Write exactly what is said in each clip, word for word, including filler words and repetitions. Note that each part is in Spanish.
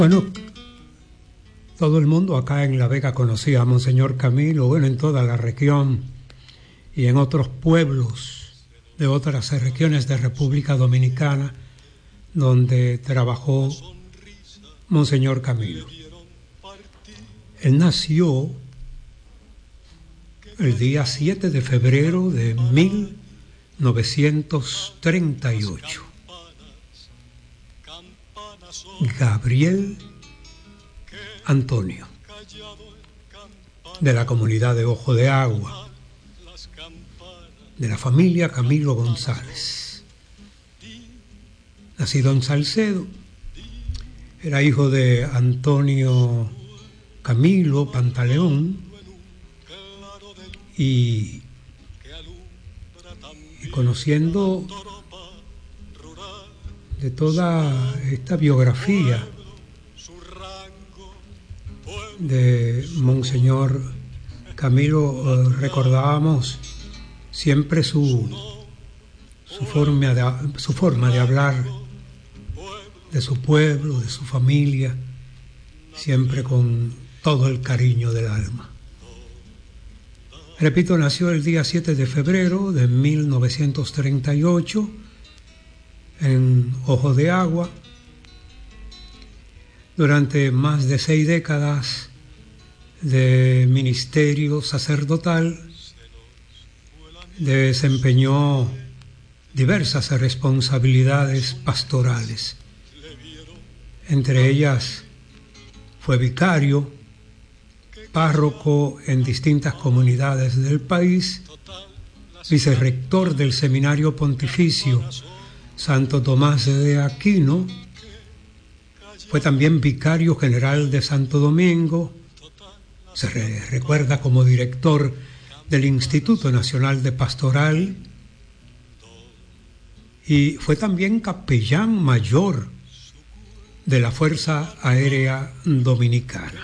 Bueno, todo el mundo acá en La Vega conocía a Monseñor Camilo, bueno, en toda la región y en otros pueblos de otras regiones de República Dominicana donde trabajó Monseñor Camilo. Él nació el día siete de febrero de mil novecientos treinta y ocho. Gabriel Antonio, de la comunidad de Ojo de Agua, de la familia Camilo González. Nacido en Salcedo, era hijo de Antonio Camilo Pantaleón y, y conociendo de toda esta biografía de Monseñor Camilo, eh, recordábamos siempre su, su, forma de, su forma de hablar de su pueblo, de su familia, siempre con todo el cariño del alma. Repito, nació el día siete de febrero de mil novecientos treinta y ocho en Ojo de Agua. Durante más de seis décadas de ministerio sacerdotal, desempeñó diversas responsabilidades pastorales. Entre ellas fue vicario, párroco en distintas comunidades del país, vicerrector del Seminario Pontificio Santo Tomás de Aquino, fue también vicario general de Santo Domingo, se re- recuerda como director del Instituto Nacional de Pastoral y fue también capellán mayor de la Fuerza Aérea Dominicana.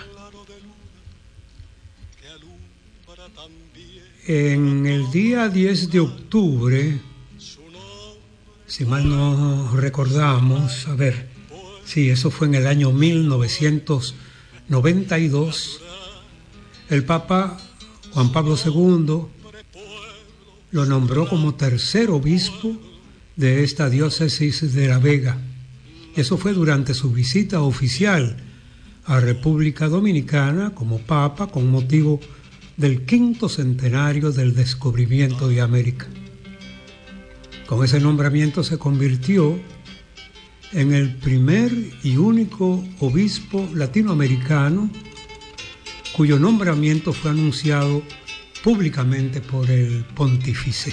En el día diez de octubre, si mal no recordamos, a ver, sí, eso fue en el año mil novecientos noventa y dos, el Papa Juan Pablo segundo lo nombró como tercer obispo de esta diócesis de La Vega. Eso fue durante su visita oficial a República Dominicana como Papa con motivo del quinto centenario del descubrimiento de América. Con ese nombramiento se convirtió en el primer y único obispo latinoamericano cuyo nombramiento fue anunciado públicamente por el pontífice.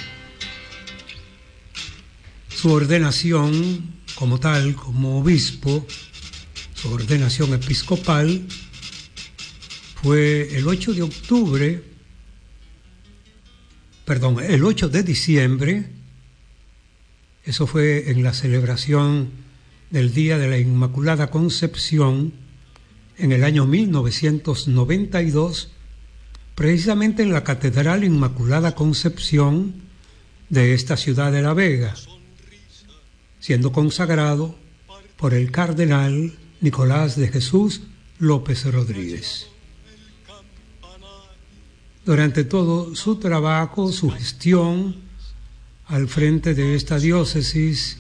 Su ordenación como tal, como obispo, su ordenación episcopal, fue el ocho de octubre, perdón, el ocho de diciembre, eso fue en la celebración del Día de la Inmaculada Concepción, en el año mil novecientos noventa y dos, precisamente en la Catedral Inmaculada Concepción de esta ciudad de La Vega, siendo consagrado por el cardenal Nicolás de Jesús López Rodríguez. Durante todo su trabajo, su gestión al frente de esta diócesis,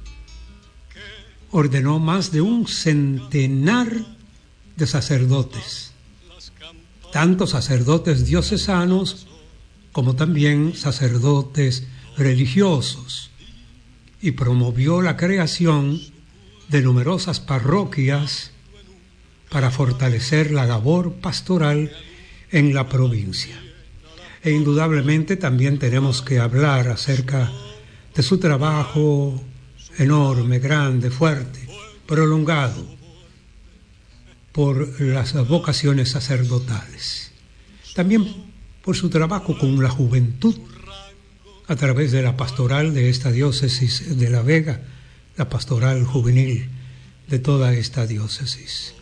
ordenó más de un centenar de sacerdotes, tanto sacerdotes diocesanos como también sacerdotes religiosos, y promovió la creación de numerosas parroquias para fortalecer la labor pastoral en la provincia. E indudablemente también tenemos que hablar acerca de su trabajo enorme, grande, fuerte, prolongado por las vocaciones sacerdotales. También por su trabajo con la juventud a través de la pastoral de esta diócesis de La Vega, la pastoral juvenil de toda esta diócesis.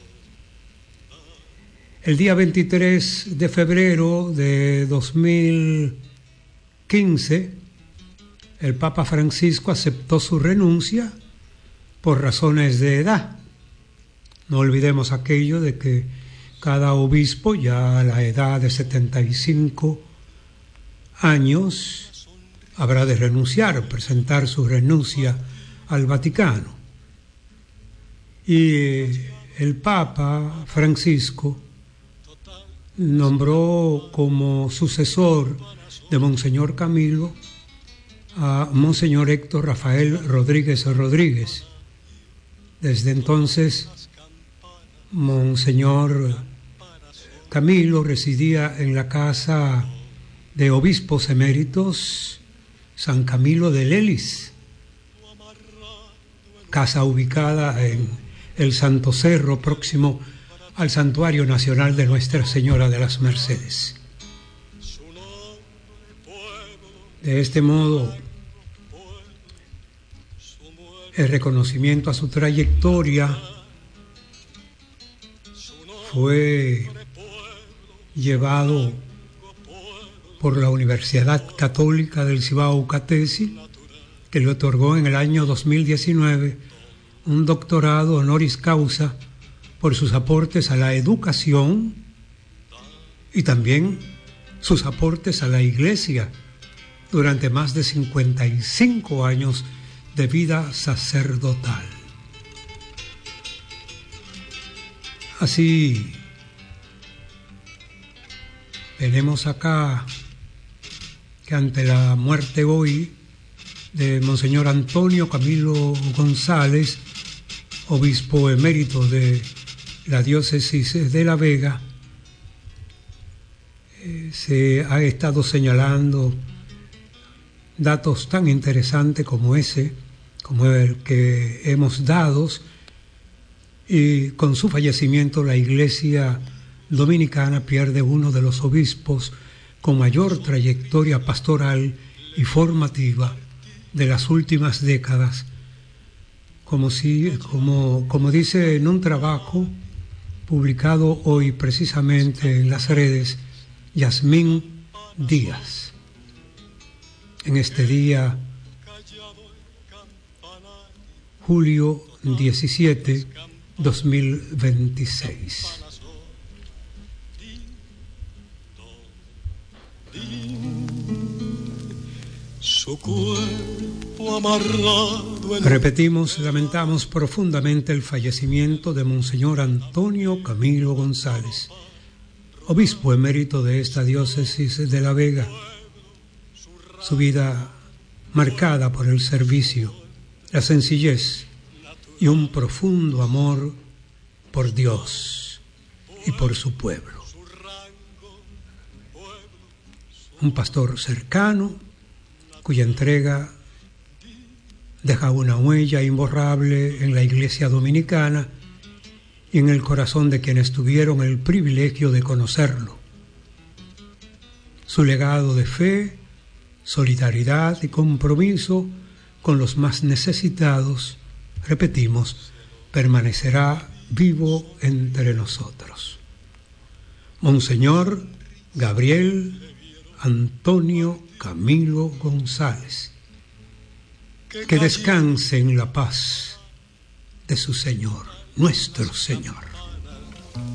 El día veintitrés de febrero de dos mil quince, el Papa Francisco aceptó su renuncia por razones de edad. No olvidemos aquello de que cada obispo, ya a la edad de setenta y cinco años, habrá de renunciar, presentar su renuncia al Vaticano. Y el Papa Francisco nombró como sucesor de Monseñor Camilo a Monseñor Héctor Rafael Rodríguez Rodríguez. Desde entonces, Monseñor Camilo residía en la casa de obispos eméritos San Camilo de Lelis, casa ubicada en el Santo Cerro, próximo al Santuario Nacional de Nuestra Señora de las Mercedes. De este modo, el reconocimiento a su trayectoria fue llevado por la Universidad Católica del Cibao Catesi, que le otorgó en el año dos mil diecinueve un doctorado honoris causa por sus aportes a la educación y también sus aportes a la Iglesia durante más de cincuenta y cinco años de vida sacerdotal. Así, tenemos acá que ante la muerte hoy de Monseñor Antonio Camilo González, obispo emérito de la diócesis de La Vega, eh, se ha estado señalando datos tan interesantes como ese, como el que hemos dado, y con su fallecimiento la Iglesia Dominicana pierde uno de los obispos con mayor trayectoria pastoral y formativa de las últimas décadas, como, si, como, como dice en un trabajo publicado hoy precisamente en las redes, Yasmín Díaz. En este día, julio diecisiete, dos mil veintiséis. Su cuerpo amarrado en... Repetimos, lamentamos profundamente el fallecimiento de Monseñor Antonio Camilo González, obispo emérito de esta diócesis de La Vega. Su vida marcada por el servicio, la sencillez y un profundo amor por Dios y por su pueblo. Un pastor cercano, cuya entrega deja una huella imborrable en la Iglesia Dominicana y en el corazón de quienes tuvieron el privilegio de conocerlo. Su legado de fe, solidaridad y compromiso con los más necesitados, repetimos, permanecerá vivo entre nosotros. Monseñor Gabriel Antonio Camilo González, que descanse en la paz de su Señor, nuestro Señor.